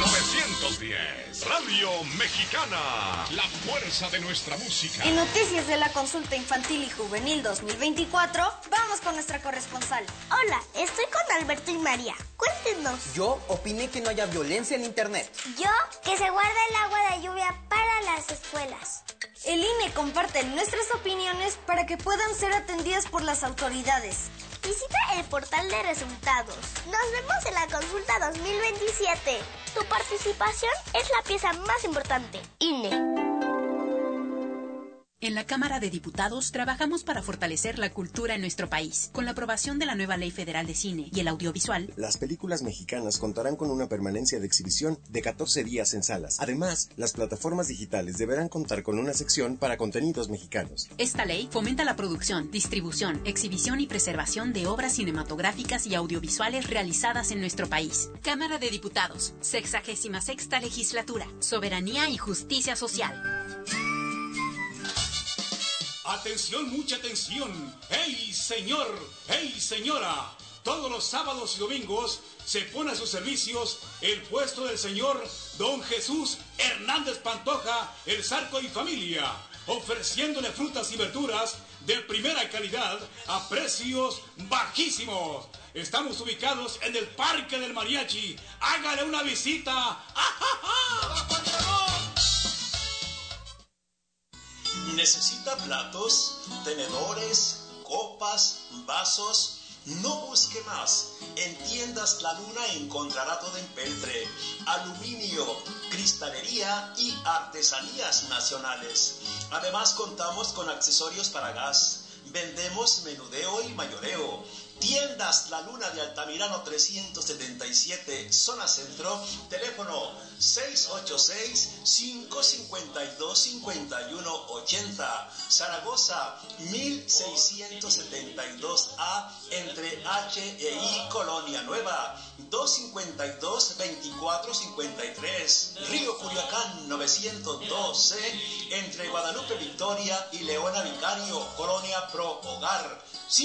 910, Radio Mexicana, la fuerza de nuestra música. En noticias de la consulta infantil y juvenil 2024, vamos con nuestra corresponsal. Hola, estoy con Alberto y María. Cuéntenos. Yo opiné que no haya violencia en internet. Yo, que se guarde el agua de lluvia para las escuelas. El INE comparte nuestras opiniones para que puedan ser atendidas por las autoridades. Visita el portal de resultados. Nos vemos en la consulta 2027. Tu participación es la pieza más importante. INE. En la Cámara de Diputados trabajamos para fortalecer la cultura en nuestro país. Con la aprobación de la nueva Ley Federal de Cine y el Audiovisual, las películas mexicanas contarán con una permanencia de exhibición de 14 días en salas. Además, las plataformas digitales deberán contar con una sección para contenidos mexicanos. Esta ley fomenta la producción, distribución, exhibición y preservación de obras cinematográficas y audiovisuales realizadas en nuestro país. Cámara de Diputados, 66ª Legislatura, Soberanía y Justicia Social. Atención, mucha atención. ¡Hey, señor! ¡Hey, señora! Todos los sábados y domingos se pone a sus servicios el puesto del señor Don Jesús Hernández Pantoja, el Zarco y Familia, ofreciéndole frutas y verduras de primera calidad a precios bajísimos. Estamos ubicados en el Parque del Mariachi. Hágale una visita. ¿Necesita platos, tenedores, copas, vasos? No busque más. En Tiendas La Luna encontrará todo en peltre, aluminio, cristalería y artesanías nacionales. Además contamos con accesorios para gas. Vendemos menudeo y mayoreo. Tiendas La Luna de Altamirano 377, zona centro, teléfono 686-552-5180, Zaragoza 1672A, entre H e I, Colonia Nueva, 252-2453, Río Culiacán 902C, entre Guadalupe Victoria y Leona Vicario, Colonia Pro Hogar,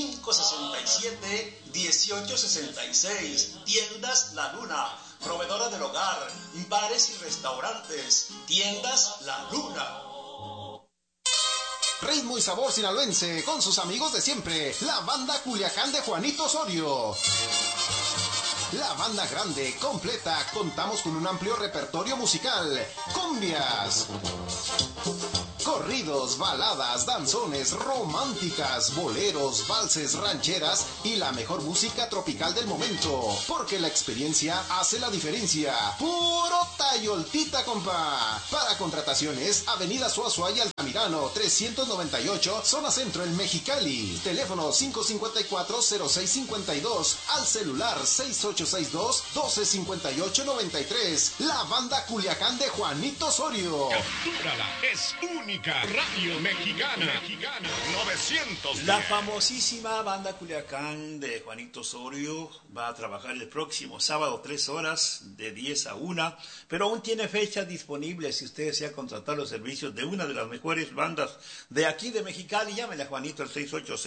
567-1866, Tiendas La Luna, proveedora del hogar, bares y restaurantes. Tiendas La Luna. Ritmo y sabor sinaloense con sus amigos de siempre, la banda Culiacán de Juanito Osorio. La banda grande, completa, contamos con un amplio repertorio musical, cumbias, corridos, baladas, danzones, románticas, boleros, valses, rancheras y la mejor música tropical del momento, porque la experiencia hace la diferencia. Puro tayoltita, compa. Para contrataciones, Avenida Suazua y Altamirano 398, zona centro en Mexicali. Teléfono 554-0652, al celular 6862-125893. La banda Culiacán de Juanito Osorio. Captúrala, es única. Radio Mexicana 900. La famosísima banda Culiacán de Juanito Osorio va a trabajar el próximo sábado 3 horas de 10 a 1, pero aún tiene fechas disponibles si usted desea contratar los servicios de una de las mejores bandas de aquí de Mexicali. Llámele a Juanito al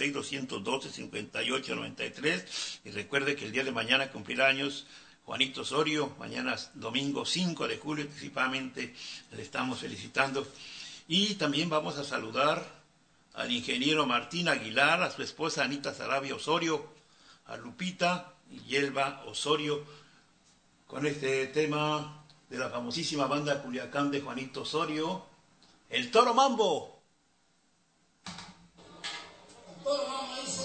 686-212-5893 y recuerde que el día de mañana cumplirá años Juanito Osorio. Mañana domingo 5 de julio anticipadamente le estamos felicitando. Y también vamos a saludar al ingeniero Martín Aguilar, a su esposa Anita Sarabia Osorio, a Lupita y Yelva Osorio, con este tema de la famosísima banda Culiacán de Juanito Osorio, El Toro Mambo.